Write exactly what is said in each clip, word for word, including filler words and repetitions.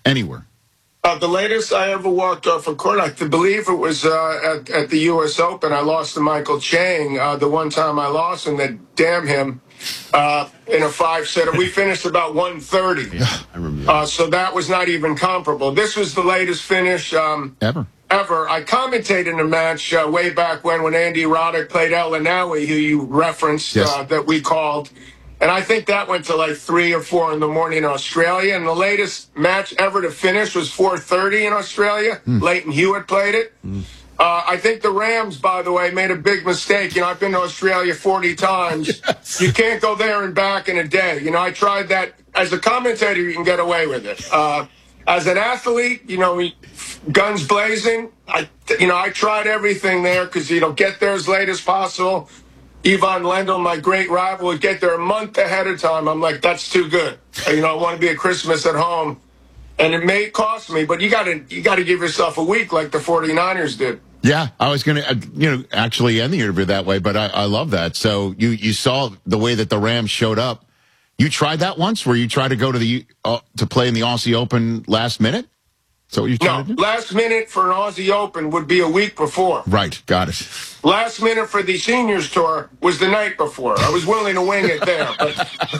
anywhere? Uh, the latest I ever walked off a court, I believe it was uh, at, at the U S Open. I lost to Michael Chang. Uh, the one time I lost him, that damn him, uh, in a five-setter. We finished about one thirty. Yeah, I remember that. Uh, so that was not even comparable. This was the latest finish um, Ever. Ever. I commentated in a match uh, way back when, when Andy Roddick played El Inawi, who you referenced, Yes. uh, that we called. And I think that went to like three or four in the morning in Australia. And the latest match ever to finish was four thirty in Australia. Mm. Leighton Hewitt played it. Mm. Uh, I think the Rams, by the way, made a big mistake. You know, I've been to Australia forty times. Yes. You can't go there and back in a day. You know, I tried that. As a commentator, you can get away with it. Uh, as an athlete, you know, guns blazing. I, you know, I tried everything there because, you know, get there as late as possible. Ivan Lendl, my great rival, would get there a month ahead of time. I'm like, that's too good. You know, I want to be at Christmas at home. And it may cost me, but you got to you got to give yourself a week like the forty-niners did. Yeah, I was going to, uh, you know, actually end the interview that way, but I, I love that. So you, you saw the way that the Rams showed up. You tried that once, where you tried to go to the uh, to play in the Aussie Open last minute? So what you tried no, to do? Last minute for an Aussie Open would be a week before. Right, got it. Last minute for the Seniors Tour was the night before. I was willing to wing it there. But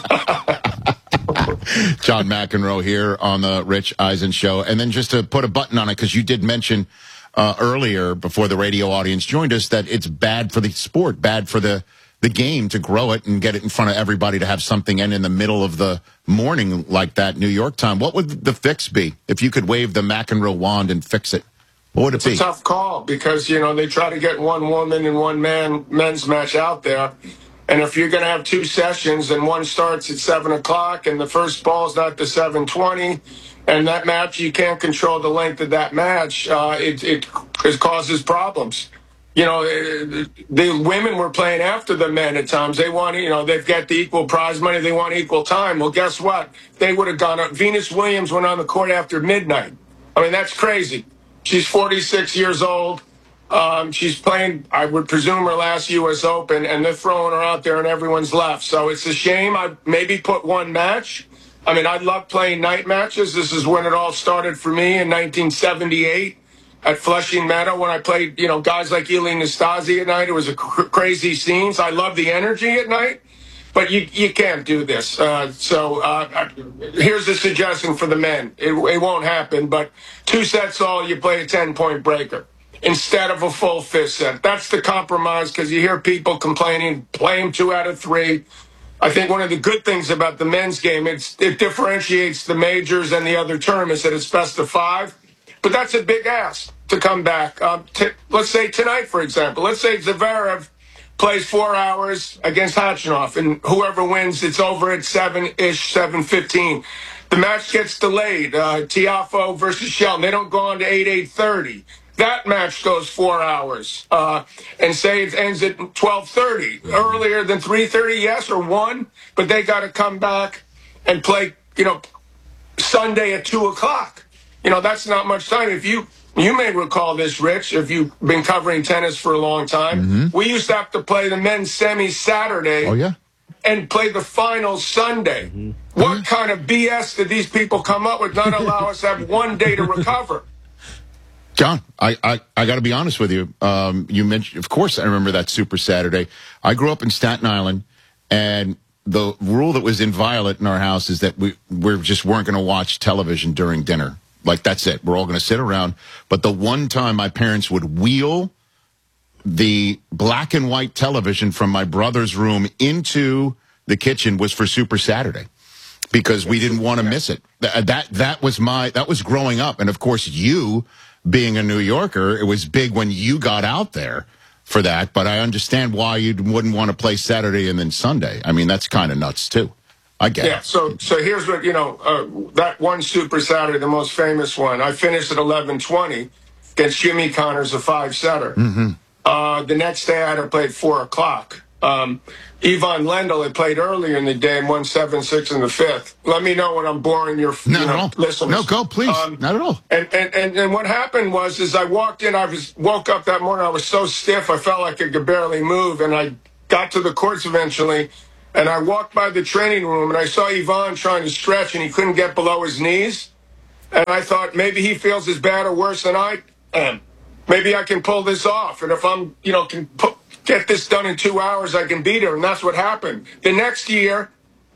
John McEnroe here on the Rich Eisen Show. And then just to put a button on it, because you did mention uh, earlier before the radio audience joined us that it's bad for the sport, bad for the, the game to grow it and get it in front of everybody to have something end in the middle of the morning like that New York time. What would the fix be if you could wave the McEnroe wand and fix it? What would it it's be? It's a tough call because, you know, they try to get one woman and one man men's match out there. And if you're going to have two sessions and one starts at seven o'clock and the first ball's not to seven twenty, and that match, you can't control the length of that match, uh, it, it, it causes problems. You know, the women were playing after the men at times. They want, you know, they've got the equal prize money. They want equal time. Well, guess what? They would have gone up. Venus Williams went on the court after midnight. I mean, that's crazy. She's forty-six years old. Um, she's playing, I would presume, her last U S Open, and they're throwing her out there and everyone's left. So it's a shame. I'd maybe put one match. I mean, I love playing night matches. This is when it all started for me in nineteen seventy-eight at Flushing Meadow when I played, you know, guys like Eli Nastasi at night. It was a cr- crazy scenes. I love the energy at night. But you you can't do this. Uh, so uh, here's a suggestion for the men. It, it won't happen, but two sets all, you play a ten-point breaker instead of a full fifth set. That's the compromise because you hear people complaining, play them two out of three. I think one of the good things about the men's game, it's, it differentiates the majors and the other tournaments that it's best of five. But that's a big ask to come back. Uh, t- let's say tonight, for example. Let's say Zverev plays four hours against Khachanov, and whoever wins, it's over at seven-ish, seven fifteen. The match gets delayed. Uh, Tiafoe versus Shelton. They don't go on to eight, eight thirty. That match goes four hours. Uh, and say it ends at twelve thirty. Earlier than three thirty, yes, or one, but they got to come back and play, you know, Sunday at two o'clock. You know, that's not much time. If you... You may recall this, Rich, if you've been covering tennis for a long time. Mm-hmm. We used to have to play the men's semi Saturday oh, yeah? and play the finals Sunday. Mm-hmm. What mm-hmm. kind of B S did these people come up with not allow us to have one day to recover? John, I, I, I got to be honest with you. Um, you mentioned, of course, I remember that Super Saturday. I grew up in Staten Island, and the rule that was inviolate in our house is that we we just weren't going to watch television during dinner. Like, that's it. We're all going to sit around. But the one time my parents would wheel the black and white television from my brother's room into the kitchen was for Super Saturday because we didn't want to miss it. That, that, that was my, that was growing up. And of course, you being a New Yorker, it was big when you got out there for that. But I understand why you wouldn't want to play Saturday and then Sunday. I mean, that's kind of nuts too. I get yeah, it. so so here's what, you know, uh, that one Super Saturday, the most famous one, I finished at eleven twenty against Jimmy Connors, a five-setter. Mm-hmm. Uh, the next day I had to play at four o'clock. Um, Ivan Lendl had played earlier in the day and won seven six in the fifth. Let me know when I'm boring your Not you know, at all. listeners. No, go, please. Um, Not at all. And, and, and, and what happened was, is I walked in, I was woke up that morning, I was so stiff, I felt like I could barely move, and I got to the courts eventually. And I walked by the training room, and I saw Ivan trying to stretch, and he couldn't get below his knees. And I thought maybe he feels as bad or worse than I am. Maybe I can pull this off. And if I'm, you know, can put, get this done in two hours, I can beat her. And that's what happened. The next year,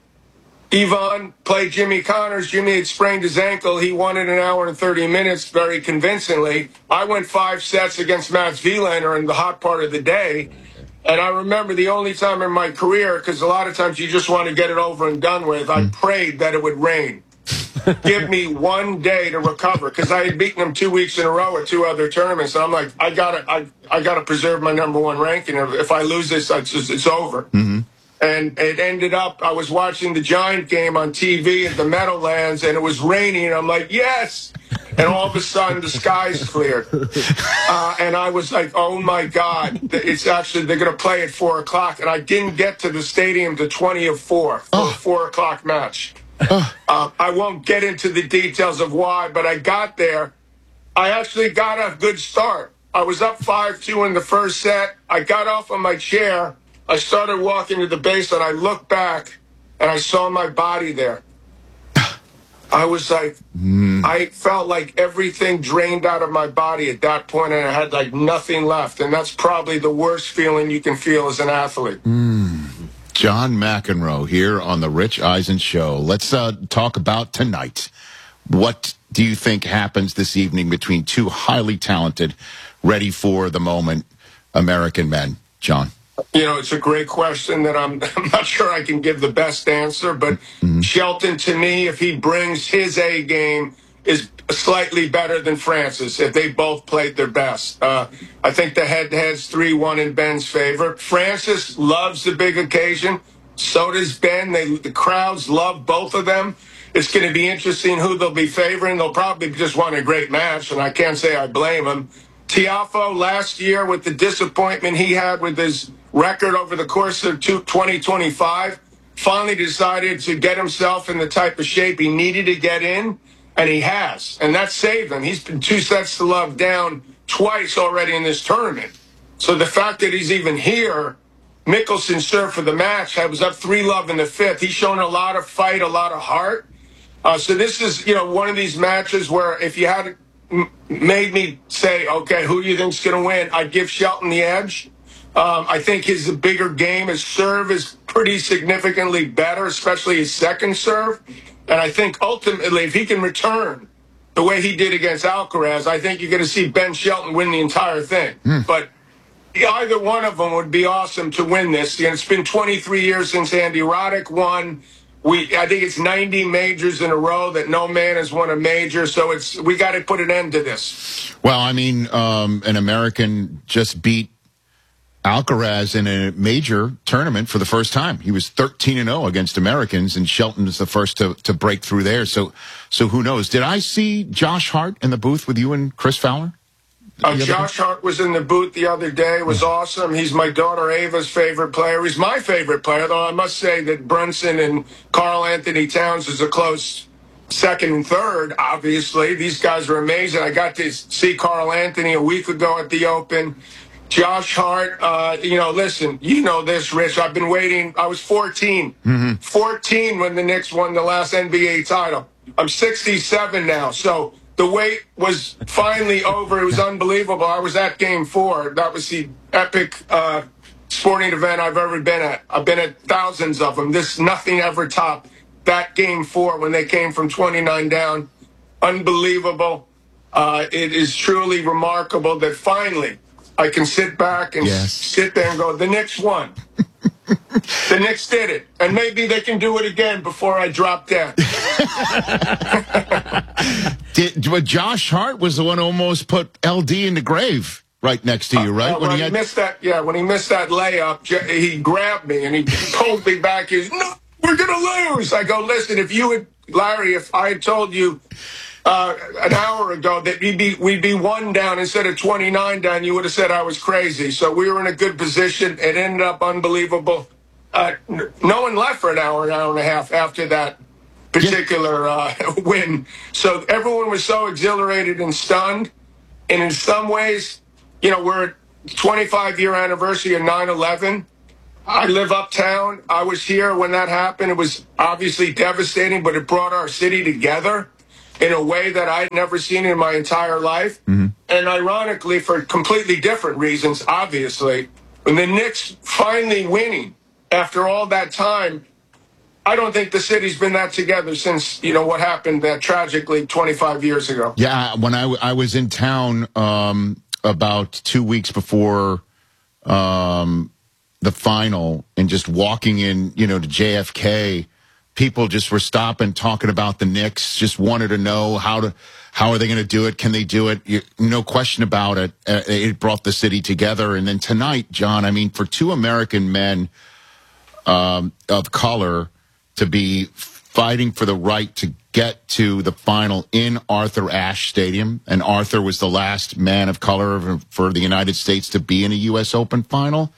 Ivan played Jimmy Connors. Jimmy had sprained his ankle. He won in an hour and thirty minutes very convincingly. I went five sets against Mats Wilander in the hot part of the day. And I remember the only time in my career, because a lot of times you just want to get it over and done with, I prayed that it would rain. Give me one day to recover, because I had beaten him two weeks in a row at two other tournaments. And I'm like, I gotta, I, I gotta preserve my number one ranking. If I lose this, it's, just, it's over. Mm-hmm. And it ended up, I was watching the Giant game on T V at the Meadowlands, and it was raining, and I'm like, yes! And all of a sudden, the skies cleared. Uh, and I was like, oh, my God. It's actually, they're going to play at four o'clock. And I didn't get to the stadium to twenty of four for oh. a four o'clock match. Oh. Uh, I won't get into the details of why, but I got there. I actually got a good start. I was up five two in the first set. I got off of my chair. I started walking to the base, and I looked back, and I saw my body there. I was like, mm. I felt like everything drained out of my body at that point, and I had like nothing left. And that's probably the worst feeling you can feel as an athlete. Mm. John McEnroe here on the Rich Eisen Show. Let's uh, talk about tonight. What do you think happens this evening between two highly talented, ready for the moment American men, John? You know, it's a great question that I'm, I'm not sure I can give the best answer, but mm-hmm. Shelton, to me, if he brings his A game, is slightly better than Francis if they both played their best. Uh, I think the head-to-head's three one in Ben's favor. Francis loves the big occasion. So does Ben. They, the crowds love both of them. It's going to be interesting who they'll be favoring. They'll probably just want a great match, and I can't say I blame them. Tiafoe last year, with the disappointment he had with his record over the course of twenty twenty-five, finally decided to get himself in the type of shape he needed to get in, and he has. And that saved him. He's been two sets to love down twice already in this tournament. So the fact that he's even here, Mickelson served for the match. I was up three love in the fifth. He's shown a lot of fight, a lot of heart. Uh, so this is, you know, one of these matches where if you had made me say, okay, who do you think's going to win, I'd give Shelton the edge. Um, I think his bigger game, his serve is pretty significantly better, especially his second serve. And I think ultimately, if he can return the way he did against Alcaraz, I think you're going to see Ben Shelton win the entire thing. Mm. But either one of them would be awesome to win this. And it's been twenty-three years since Andy Roddick won. We, I think it's ninety majors in a row that no man has won a major. So it's we got to put an end to this. Well, I mean, um, an American just beat Alcaraz in a major tournament for the first time. He was thirteen and oh against Americans, and Shelton was the first to, to break through there. So, so who knows? Did I see Josh Hart in the booth with you and Chris Fowler? Uh, Josh Hart was in the booth the other day. It was awesome. He's my daughter Ava's favorite player. He's my favorite player, though I must say that Brunson and Carl Anthony Towns is a close second and third, obviously. These guys are amazing. I got to see Carl Anthony a week ago at the Open. Josh Hart, uh, you know, listen, you know this, Rich. I've been waiting. I was fourteen. Mm-hmm. fourteen when the Knicks won the last N B A title. I'm sixty-seven now, so the wait was finally over. It was unbelievable. I was at Game Four. That was the epic uh, sporting event I've ever been at. I've been at thousands of them. This nothing ever topped that Game Four when they came from twenty-nine down. Unbelievable. Uh, it is truly remarkable that finally I can sit back and yes. sit there and go, the Knicks won. The Knicks did it. And maybe they can do it again before I drop dead. Did, but Josh Hart was the one who almost put L D in the grave right next to you, right? Uh, when, when he, he had... missed that, yeah, when he missed that layup, he grabbed me and he pulled me back. He was, no, we're going to lose. I go, listen, if you had, Larry, if I had told you uh, an hour ago that we'd be, we'd be one down instead of twenty-nine down, you would have said I was crazy. So we were in a good position. It ended up unbelievable. Uh, no one left for an hour, an hour and a half after that particular uh, win. So everyone was so exhilarated and stunned. And in some ways, you know, we're at twenty-five year anniversary of nine eleven. I live uptown. I was here when that happened. It was obviously devastating, but it brought our city together. in a way that I'd never seen in my entire life. Mm-hmm. And ironically, for completely different reasons, obviously, when the Knicks finally winning after all that time, I don't think the city's been that together since, you know, what happened that tragically twenty-five years ago. Yeah, when I, I was in town um, about two weeks before um, the final and just walking in, you know, to J F K, people just were stopping, talking about the Knicks, just wanted to know how to, how are they going to do it? Can they do it? You, no question about it. Uh, it brought the city together. And then tonight, John, I mean, for two American men um, of color to be fighting for the right to get to the final in Arthur Ashe Stadium, and Arthur was the last man of color for the United States to be in a U S Open final.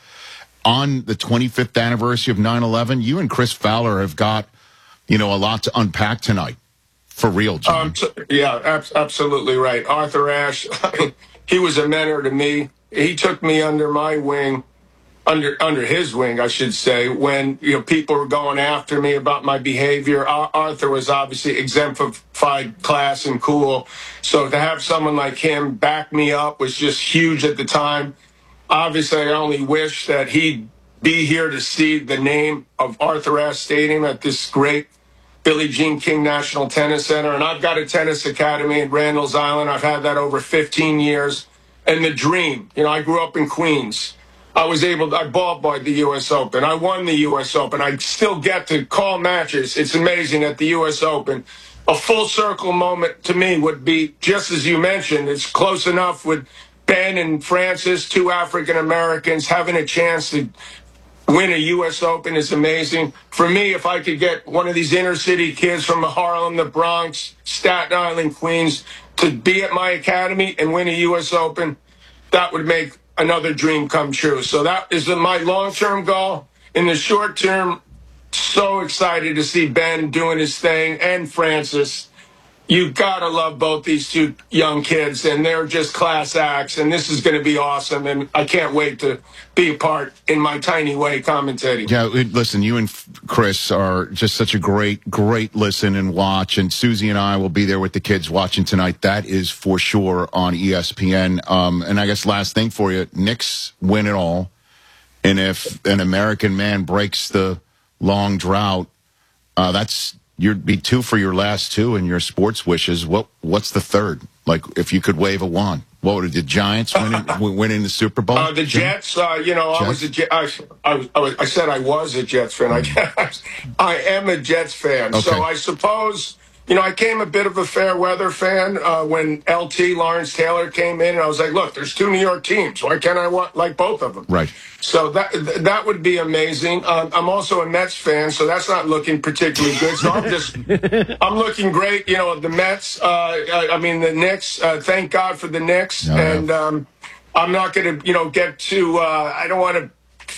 On the twenty-fifth anniversary of nine eleven, you and Chris Fowler have got, you know, a lot to unpack tonight. For real, John. Um, so, yeah, ab- absolutely right. Arthur Ashe, he was a mentor to me. He took me under my wing. Under under his wing, I should say, when you know people were going after me about my behavior. Arthur was obviously exemplified class and cool. So to have someone like him back me up was just huge at the time. Obviously, I only wish that he'd be here to see the name of Arthur Ashe Stadium at this great Billie Jean King National Tennis Center. And I've got a tennis academy in Randall's Island. I've had that over fifteen years. And the dream, you know, I grew up in Queens. I was able to, I ball boyed the U S Open. I won the U S Open. I still get to call matches. It's amazing at the U S Open. A full circle moment to me would be, just as you mentioned, it's close enough with Ben and Francis, two African Americans, having a chance to win a U S Open is amazing. For me, if I could get one of these inner city kids from Harlem, the Bronx, Staten Island, Queens, to be at my academy and win a U S Open, that would make another dream come true. So that is my long-term goal. In the short term, so excited to see Ben doing his thing and Francis. You gotta love both these two young kids, and they're just class acts, and this is going to be awesome, and I can't wait to be a part in my tiny way commentating. Yeah, listen, you and Chris are just such a great, great listen and watch, and Susie and I will be there with the kids watching tonight. That is for sure on E S P N. Um, and I guess last thing for you, Knicks win it all, and if an American man breaks the long drought, uh, that's you'd be two for your last two in your sports wishes. What what's the third? Like, if you could wave a wand, what would the Giants winning winning the Super Bowl? Uh, the Jets. Uh, you know, Jets? I was a Jet, I, I, I, was, I said I was a Jets fan. Mm. I I am a Jets fan. Okay. So I suppose. You know, I came a bit of a fair weather fan uh, when L T, Lawrence Taylor, came in, and I was like, look, there's two New York teams. Why can't I want, like both of them? Right. So that that would be amazing. Um, I'm also a Mets fan, so that's not looking particularly good. So I'm just, I'm looking great. You know, the Mets, uh, I, I mean, the Knicks, uh, thank God for the Knicks. No, and no. Um, I'm not going to, you know, get to, uh, I don't want to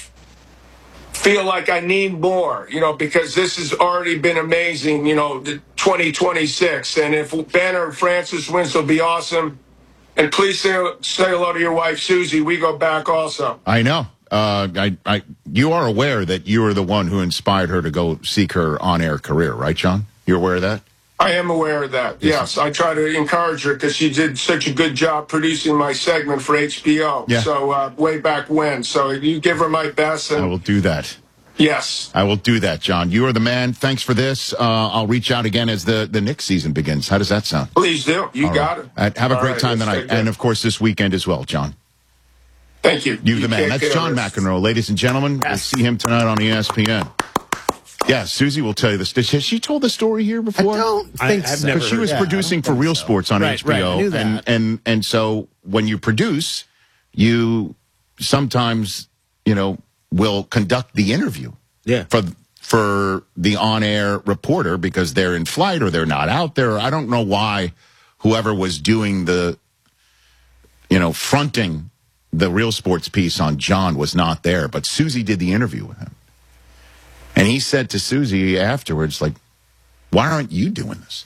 feel like I need more, you know, because this has already been amazing, you know, the twenty twenty-six. And if Ben or Francis wins, it'll be awesome. And please say, say hello to your wife, Susie. We go back also. I know. Uh, I, I, you are aware that you are the one who inspired her to go seek her on-air career, right, John? You're aware of that? I am aware of that, yes. yes. I try to encourage her because she did such a good job producing my segment for H B O. Yeah. So uh, way back when. So you give her my best. And I will do that. Yes. I will do that, John. You are the man. Thanks for this. Uh, I'll reach out again as the, the Knicks season begins. How does that sound? Please do. You All got right. it. Uh, have a All great right, time tonight. And, of course, this weekend as well, John. Thank you. You, you the man. That's John McEnroe. Ladies and gentlemen, yes. We'll see him tonight on E S P N. Yeah, Susie will tell you this. Has she told the story here before? I don't think I, so. Because she was yeah, producing for Real so. Sports on right, H B O. Right, I knew that. And, and, and so when you produce, you sometimes, you know, will conduct the interview. Yeah. For for the on-air reporter because they're in flight or they're not out there. I don't know why whoever was doing the, you know, fronting the Real Sports piece on John was not there, but Susie did the interview with him. And he said to Susie afterwards, like, why aren't you doing this?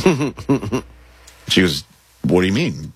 She goes, what do you mean?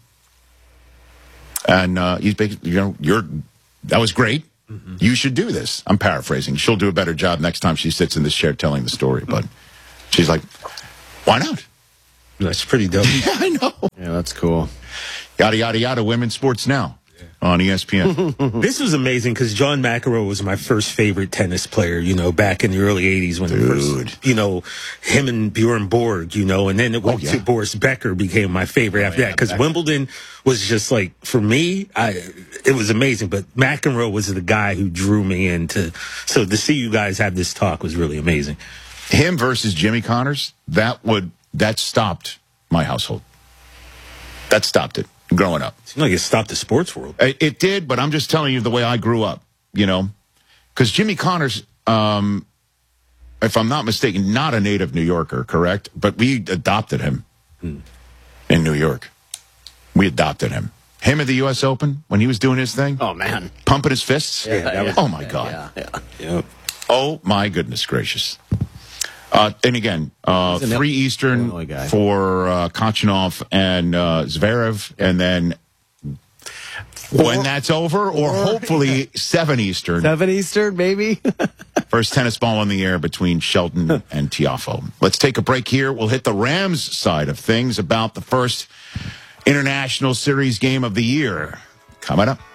And uh, he's basically, you know, you're, that was great. Mm-hmm. You should do this. I'm paraphrasing. She'll do a better job next time she sits in this chair telling the story. But she's like, why not? That's pretty dope. Yeah, I know. Yeah, that's cool. Yada, yada, yada. Women's Sports Now on E S P N. This was amazing because John McEnroe was my first favorite tennis player, you know, back in the early eighties when, Dude. first, you know, him and Bjorn Borg, you know, and then it went Oh, yeah. to Boris Becker became my favorite after yeah, that because Becker. Wimbledon was just like, for me, I it was amazing. But McEnroe was the guy who drew me into. So to see you guys have this talk was really amazing. Him versus Jimmy Connors, that would, that stopped my household. That stopped it growing up. Seemed like it stopped the sports world. It, it did, but I'm just telling you the way I grew up, you know, because Jimmy Connors, um, if I'm not mistaken, not a native New Yorker, correct? But we adopted him hmm. in New York. We adopted him. Him at the U S Open when he was doing his thing. Oh, man. Pumping his fists. Yeah, that was, oh, my yeah, God. Yeah, yeah. Yep. Oh, my goodness gracious. Uh, and again, uh, three Eastern for uh, Kachanov and uh, Zverev, and then when that's over, or hopefully seven Eastern. Seven Eastern, maybe. First tennis ball in the air between Shelton and Tiafoe. Let's take a break here. We'll hit the Rams side of things about the first International Series game of the year. Coming up.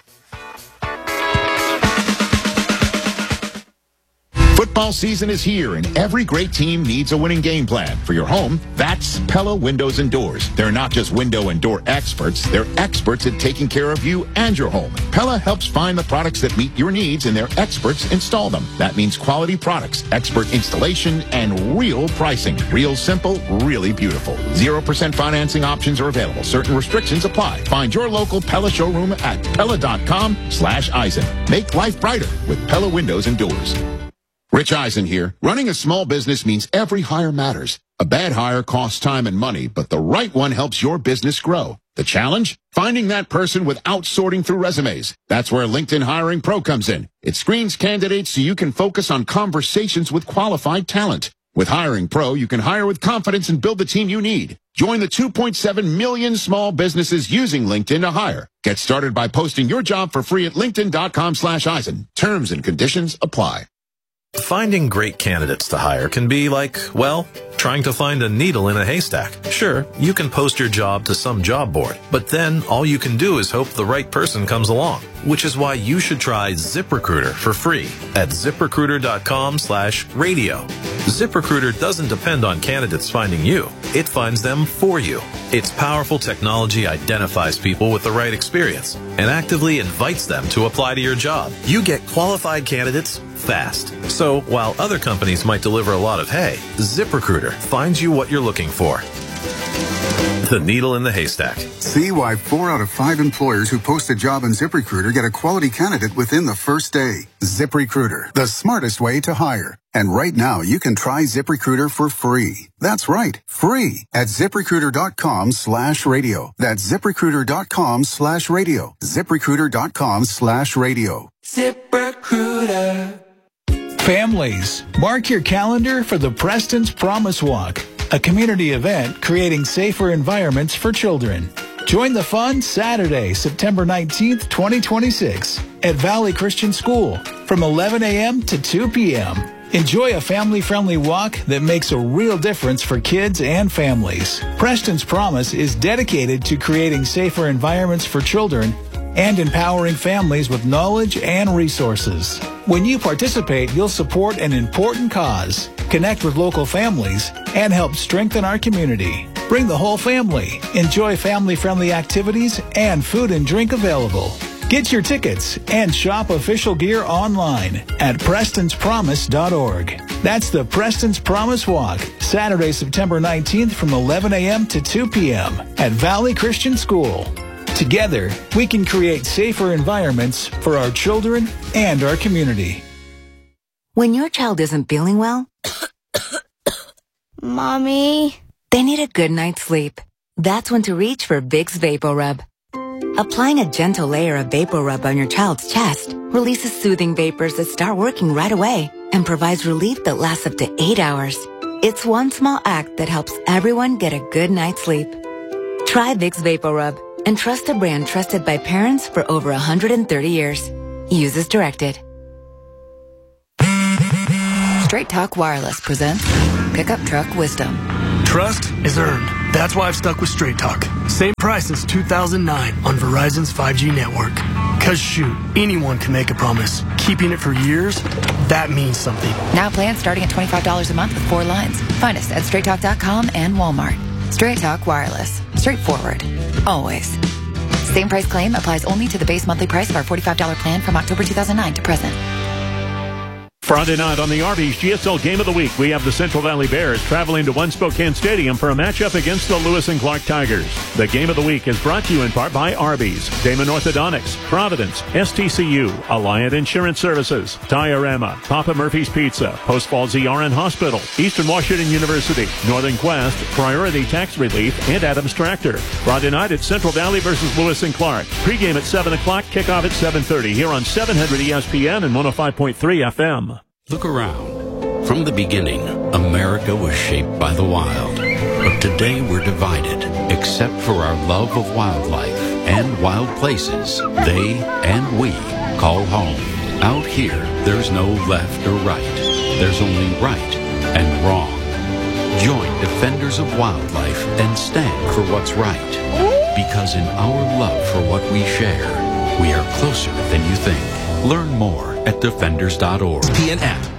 Football season is here, and every great team needs a winning game plan. For your home, that's Pella Windows and Doors. They're not just window and door experts. They're experts at taking care of you and your home. Pella helps find the products that meet your needs, and their experts install them. That means quality products, expert installation, and real pricing. Real simple, really beautiful. zero percent financing options are available. Certain restrictions apply. Find your local Pella showroom at Pella.com slash Eisen. Make life brighter with Pella Windows and Doors. Rich Eisen here. Running a small business means every hire matters. A bad hire costs time and money, but the right one helps your business grow. The challenge? Finding that person without sorting through resumes. That's where LinkedIn Hiring Pro comes in. It screens candidates so you can focus on conversations with qualified talent. With Hiring Pro, you can hire with confidence and build the team you need. Join the two point seven million small businesses using LinkedIn to hire. Get started by posting your job for free at linkedin.com slash Eisen. Terms and conditions apply. Finding great candidates to hire can be like, well, trying to find a needle in a haystack. Sure, you can post your job to some job board, but then all you can do is hope the right person comes along, which is why you should try ZipRecruiter for free at ZipRecruiter.com slash radio. ZipRecruiter doesn't depend on candidates finding you. It finds them for you. Its powerful technology identifies people with the right experience and actively invites them to apply to your job. You get qualified candidates fast. So while other companies might deliver a lot of hay, ZipRecruiter finds you what you're looking for. The needle in the haystack. See why four out of five employers who post a job on ZipRecruiter get a quality candidate within the first day. ZipRecruiter, the smartest way to hire. And right now, you can try ZipRecruiter for free. That's right, free at ZipRecruiter.com slash radio. That's ZipRecruiter.com slash radio. ZipRecruiter.com slash radio. ZipRecruiter. Families, mark your calendar for the Preston's Promise Walk, a community event creating safer environments for children. Join the fun Saturday, September nineteenth, twenty twenty-six at Valley Christian School from eleven a.m. to two p.m. Enjoy a family-friendly walk that makes a real difference for kids and families. Preston's Promise is dedicated to creating safer environments for children and empowering families with knowledge and resources. When you participate, you'll support an important cause, connect with local families, and help strengthen our community. Bring the whole family. Enjoy family-friendly activities and food and drink available. Get your tickets and shop official gear online at prestons promise dot org. That's the Preston's Promise Walk, Saturday, September nineteenth from eleven a.m. to two p.m. at Valley Christian School. Together, we can create safer environments for our children and our community. When your child isn't feeling well, Mommy, they need a good night's sleep. That's when to reach for Vicks VapoRub. Applying a gentle layer of VapoRub on your child's chest releases soothing vapors that start working right away and provides relief that lasts up to eight hours. It's one small act that helps everyone get a good night's sleep. Try Vicks VapoRub and trust a brand trusted by parents for over one hundred thirty years. Use as directed. Straight Talk Wireless presents Pickup Truck Wisdom. Trust is earned That's why I've stuck with Straight Talk. Same price since two thousand nine on Verizon's five G network. Cause shoot, anyone can make a promise. Keeping it for years, that means something. Now plans starting at twenty-five dollars a month with four lines. Find us at straight talk dot com and Walmart. Straight Talk Wireless. Straightforward. Always. Same price claim applies only to the base monthly price of our forty-five dollars plan from October two thousand nine to present. Friday night on the Arby's G S L Game of the Week, we have the Central Valley Bears traveling to One Spokane Stadium for a matchup against the Lewis and Clark Tigers. The Game of the Week is brought to you in part by Arby's, Damon Orthodontics, Providence, S T C U, Alliant Insurance Services, Diorama, Papa Murphy's Pizza, Post Falls E R N Hospital, Eastern Washington University, Northern Quest, Priority Tax Relief, and Adams Tractor. Friday night at Central Valley versus Lewis and Clark. Pre-game at seven o'clock, kickoff at seven thirty here on seven hundred E S P N and one oh five point three F M. Look around. From the beginning, America was shaped by the wild. But today we're divided, except for our love of wildlife and wild places they and we call home. Out here, there's no left or right. There's only right and wrong. Join Defenders of Wildlife and stand for what's right. Because in our love for what we share, we are closer than you think. Learn more at defenders dot org. P N app.